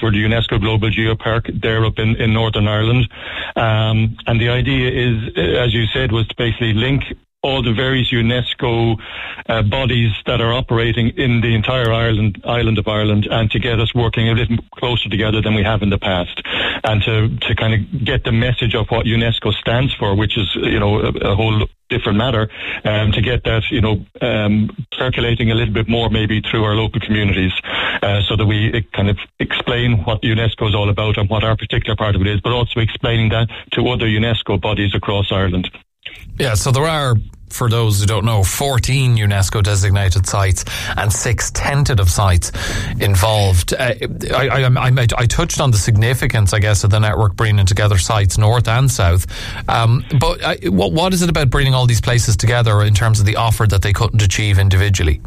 for the UNESCO Global Geopark there up in Northern Ireland. And the idea is, as you said, was to basically link all the various UNESCO bodies that are operating in the entire island of Ireland, and to get us working a little closer together than we have in the past, and to kind of get the message of what UNESCO stands for, which is, a whole different matter, to get that, percolating a little bit more maybe through our local communities, so that we kind of explain what UNESCO is all about and what our particular part of it is, but also explaining that to other UNESCO bodies across Ireland. Yeah, so there are, for those who don't know, 14 UNESCO designated sites and 6 tentative sites involved. I touched on the significance, I guess, of the network bringing together sites north and south. But what is it about bringing all these places together in terms of the offer that they couldn't achieve individually?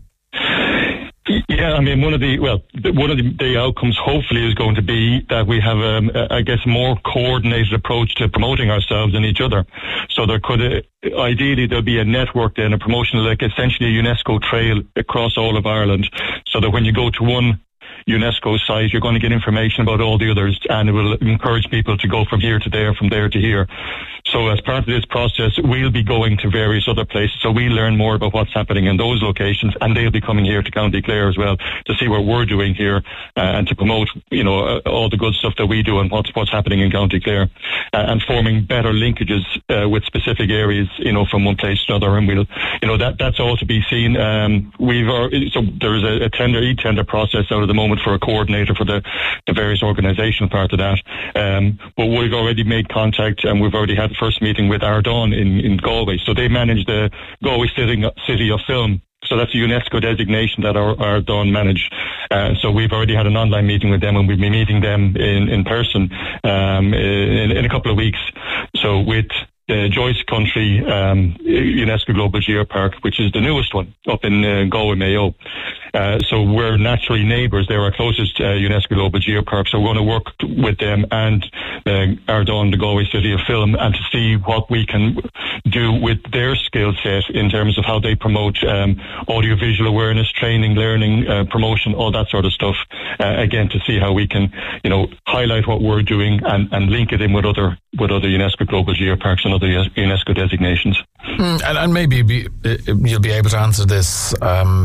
Yeah, I mean, one of the outcomes hopefully is going to be that we have, more coordinated approach to promoting ourselves and each other. So there could, ideally, there'll be a network then, a promotional, like essentially a UNESCO trail across all of Ireland, so that when you go to one UNESCO site, you're going to get information about all the others, and it will encourage people to go from here to there, from there to here. So as part of this process, we'll be going to various other places, so we learn more about what's happening in those locations, and they'll be coming here to County Clare as well to see what we're doing here, and to promote, all the good stuff that we do and what's happening in County Clare, and forming better linkages with specific areas, from one place to another. And we'll, that's all to be seen. So there is a tender process out at the moment for a coordinator for the various organisational part of that. But we've already made contact, and we've already had the first meeting with Ardán in Galway. So they manage the Galway City of Film. So that's a UNESCO designation that Ardán manage. So we've already had an online meeting with them, and we'll be meeting them in person in a couple of weeks. So with the Joyce Country UNESCO Global Geopark, which is the newest one up in Galway Mayo. So we're naturally neighbours. They're our closest UNESCO Global Geopark. So we're going to work with them and Ardán, the Galway City of Film, and to see what we can do with their skill set in terms of how they promote audiovisual awareness, training, learning, promotion, all that sort of stuff. Again, to see how we can, highlight what we're doing and link it in with other UNESCO Global Geoparks and other UNESCO designations. And maybe you'll be able to answer this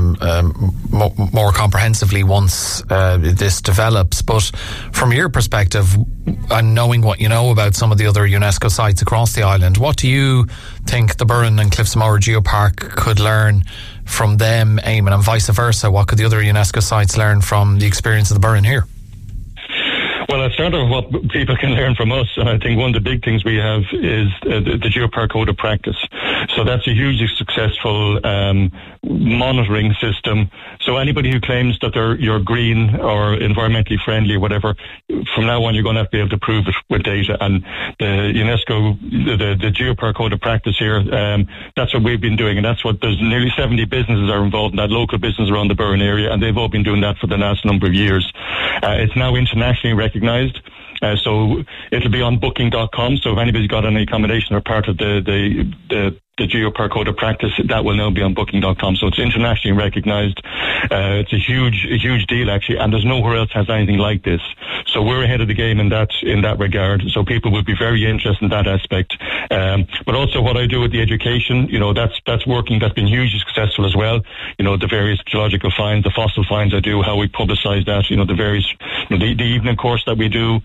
more comprehensively once this develops. But from your perspective, and knowing what you know about some of the other UNESCO sites across the island, what do you think the Burren and Cliffsmoor Geopark could learn from them, Eamon, and vice versa? What could the other UNESCO sites learn from the experience of the Burren here? Well, I'll start with what people can learn from us, and I think one of the big things we have is the Geopark Code of Practice. So that's a hugely successful monitoring system. So anybody who claims that you're green or environmentally friendly or whatever, from now on you're going to have to be able to prove it with data. And the UNESCO, the Geopark Code of Practice here, that's what we've been doing, and that's what there's nearly 70 businesses are involved in that, local business around the Burren area, and they've all been doing that for the last number of years. It's now internationally recognised. So it'll be on booking.com. So if anybody's got any accommodation or part of the Geopark Code of Practice, that will now be on booking.com. So it's internationally recognised. It's a huge deal actually, and there's nowhere else has anything like this. So we're ahead of the game in that regard. So people will be very interested in that aspect. But also what I do with the education, that's working. That's been hugely successful as well. The various geological finds, the fossil finds I do, how we publicise that. The various, the evening course that we do,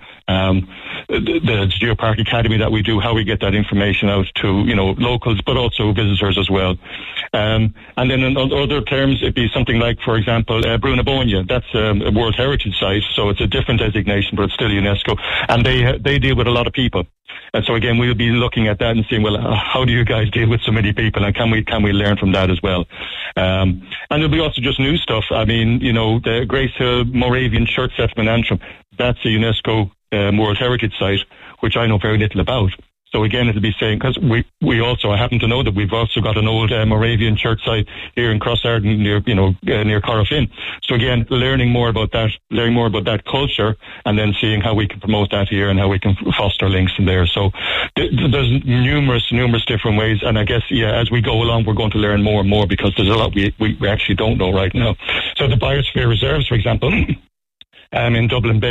the Geopark Academy that we do, how we get that information out to locals, but also visitors as well. And then in other terms, it'd be something like, for example, Brunabonia. That's a World Heritage Site, so it's a different designation, but it's still UNESCO, and they deal with a lot of people. And so again, we'll be looking at that and seeing, well, how do you guys deal with so many people, and can we learn from that as well? And there'll be also just new stuff. I mean, the Grace Hill Moravian Church Settlement Antrim, that's a UNESCO World Heritage Site, which I know very little about. So again, it'll be saying, because I happen to know that we've also got an old Moravian church site here in Crossarden near Corofin. So again, learning more about that culture, and then seeing how we can promote that here and how we can foster links in there. So there's numerous different ways, and I guess, as we go along, we're going to learn more and more, because there's a lot we actually don't know right now. So the Biosphere Reserves, for example, in Dublin Bay,